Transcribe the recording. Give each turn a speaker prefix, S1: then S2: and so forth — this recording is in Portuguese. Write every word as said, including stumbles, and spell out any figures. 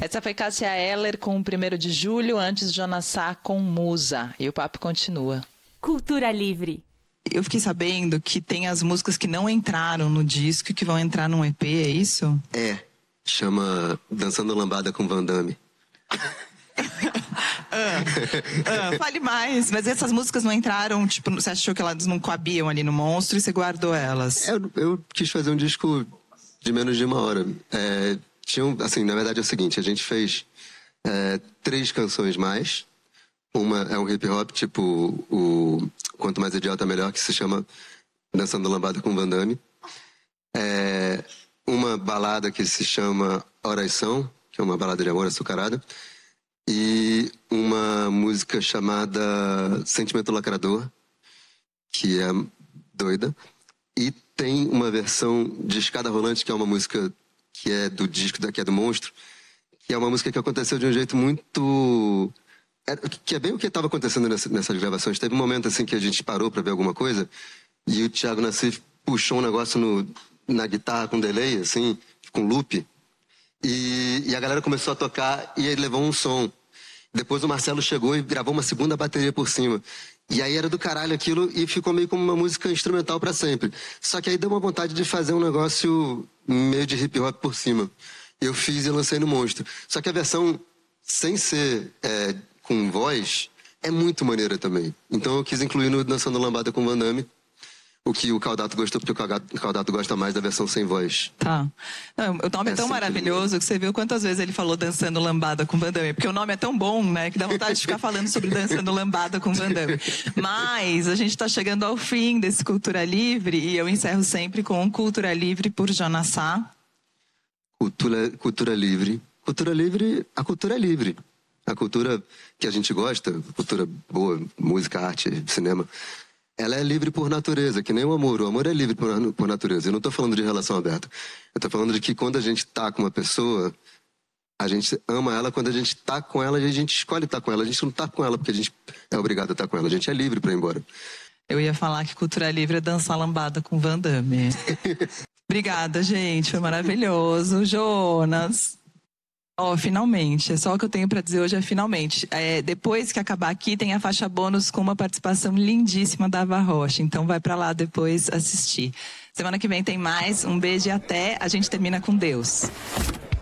S1: Essa foi Cássia Eller com o primeiro de julho, antes Jonas Sá com Musa. E o papo continua.
S2: Cultura Livre.
S3: Eu fiquei sabendo que tem as músicas que não entraram no disco e que vão entrar num E P, é isso?
S4: É, chama Dançando Lambada com Van Damme.
S3: ah, ah, fale mais, mas essas músicas não entraram, tipo, você achou que elas não cabiam ali no Monstro e você guardou elas?
S4: Eu, eu quis fazer um disco de menos de uma hora. É, tinha um, assim, na verdade é o seguinte, a gente fez é, três canções mais. Uma é um hip hop, tipo o Quanto Mais Idiota Melhor, que se chama Dançando Lambada com Van Damme. É, uma balada que se chama Oração, que é uma balada de amor açucarada. E uma música chamada Sentimento Lacrador, que é doida. E tem uma versão de Escada Rolante, que é uma música que é do disco, que é do Monstro, que é uma música que aconteceu de um jeito muito... É, que é bem o que estava acontecendo nessa, nessas gravações. Teve um momento assim que a gente parou para ver alguma coisa e o Thiago Nassif puxou um negócio no, na guitarra com delay, assim, com loop. E, e a galera começou a tocar e ele levou um som. Depois o Marcelo chegou e gravou uma segunda bateria por cima. E aí era do caralho aquilo e ficou meio como uma música instrumental para sempre. Só que aí deu uma vontade de fazer um negócio meio de hip hop por cima. Eu fiz e lancei no Monstro. Só que a versão sem ser... É, com voz, é muito maneira também. Então eu quis incluir no Dançando Lambada com Van Damme, o que o Caldato gostou, porque o Caldato gosta mais da versão sem voz.
S3: Tá. Não, o nome é, é tão maravilhoso que você viu quantas vezes ele falou Dançando Lambada com Van Damme, porque o nome é tão bom, né, que dá vontade de ficar falando sobre Dançando Lambada com Van Damme. Mas a gente está chegando ao fim desse Cultura Livre e eu encerro sempre com Cultura Livre por Jonas Sá.
S4: Cultura, cultura Livre. Cultura Livre, a cultura é livre. A cultura que a gente gosta, cultura boa, música, arte, cinema, ela é livre por natureza, que nem o amor. O amor é livre por, por natureza. Eu não estou falando de relação aberta. Eu estou falando de que quando a gente está com uma pessoa, a gente ama ela quando a gente está com ela e a gente escolhe estar com ela. A gente não está com ela porque a gente é obrigado a estar com ela. A gente é livre para ir embora.
S3: Eu ia falar que cultura livre é dançar lambada com Van Damme. Obrigada, gente. Foi maravilhoso. Jonas... Oh, finalmente, é só o que eu tenho para dizer hoje é finalmente. É, depois que acabar aqui, tem a faixa bônus com uma participação lindíssima da Ava Rocha. Então vai para lá depois assistir. Semana que vem tem mais. Um beijo e até. A gente termina com Deus.